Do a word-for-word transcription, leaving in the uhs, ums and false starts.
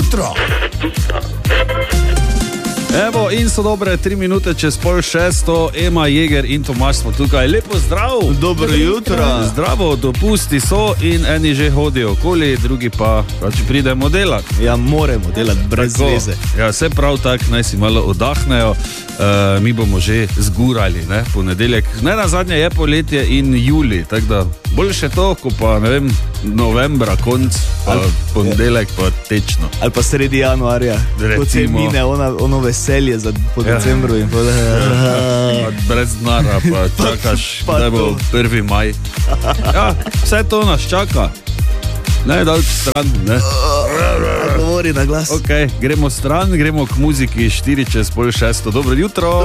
jutro. Evo, in so dobre tri minute čez pol šesto, Ema, Jeger in Tomaž smo tukaj. Lepo zdrav! Dobro jutro! Zdravo, dopusti so in eni že hodijo okoli, drugi pa pač pridemo delati. Ja, moramo delati brez Tako. veze. Ja, vse prav tak, naj si malo oddahnejo. Uh, mi bomo že zgurali, ne, ponedeljek. Ne, na zadnje je poletje in juli, tako da boljše to, ko pa, ne vem, novembra, konc, pa Ali- ponedeljek pa tečno. Ali pa sredi januarja, ko se Recimo. mine ona, ono veselje za, po Ja. decembru. In pa, Pa brez denarja, pa čakaš, pa da bo to. prvi maj. Ja, vse to nas čaka. Ne, dalj stran, ne. govori na glas. Ok, gremo stran, gremo k muziki, štiri čez pol šesto. Dobro jutro.